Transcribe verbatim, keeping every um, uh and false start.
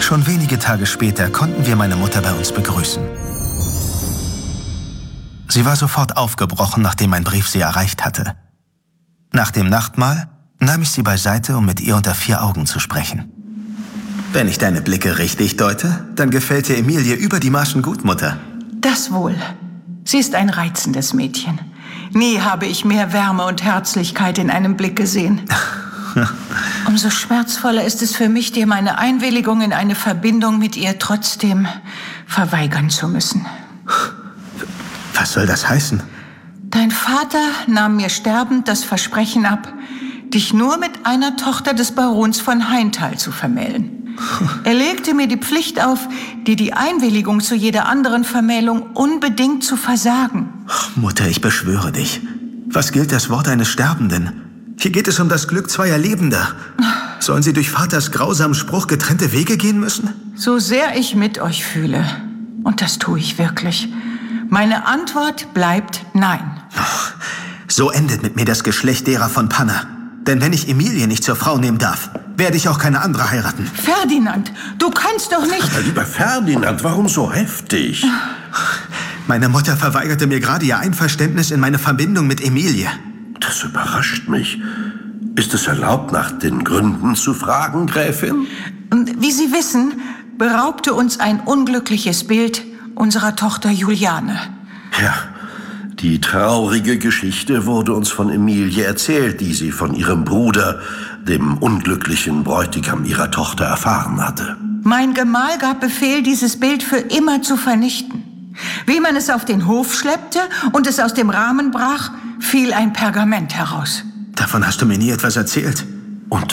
Schon wenige Tage später konnten wir meine Mutter bei uns begrüßen. Sie war sofort aufgebrochen, nachdem mein Brief sie erreicht hatte. Nach dem Nachtmahl nahm ich sie beiseite, um mit ihr unter vier Augen zu sprechen. Wenn ich deine Blicke richtig deute, dann gefällt dir Emilie über die Maßen gut, Mutter. Das wohl. Sie ist ein reizendes Mädchen. Nie habe ich mehr Wärme und Herzlichkeit in einem Blick gesehen. Umso schmerzvoller ist es für mich, dir meine Einwilligung in eine Verbindung mit ihr trotzdem verweigern zu müssen. Was soll das heißen? Dein Vater nahm mir sterbend das Versprechen ab, dich nur mit einer Tochter des Barons von Heintal zu vermählen. Er legte mir die Pflicht auf, dir die Einwilligung zu jeder anderen Vermählung unbedingt zu versagen. Mutter, ich beschwöre dich. Was gilt das Wort eines Sterbenden? Hier geht es um das Glück zweier Lebender. Sollen sie durch Vaters grausamen Spruch getrennte Wege gehen müssen? So sehr ich mit euch fühle, und das tue ich wirklich, meine Antwort bleibt nein. So endet mit mir das Geschlecht derer von Panna. Denn wenn ich Emilie nicht zur Frau nehmen darf, werde ich auch keine andere heiraten. Ferdinand, du kannst doch nicht... Aber lieber Ferdinand, warum so heftig? Meine Mutter verweigerte mir gerade ihr Einverständnis in meine Verbindung mit Emilie. Das überrascht mich. Ist es erlaubt, nach den Gründen zu fragen, Gräfin? Wie Sie wissen, beraubte uns ein unglückliches Bild unserer Tochter Juliane. Ja, die traurige Geschichte wurde uns von Emilie erzählt, die sie von ihrem Bruder, dem unglücklichen Bräutigam ihrer Tochter, erfahren hatte. Mein Gemahl gab Befehl, dieses Bild für immer zu vernichten. Wie man es auf den Hof schleppte und es aus dem Rahmen brach, fiel ein Pergament heraus. Davon hast du mir nie etwas erzählt.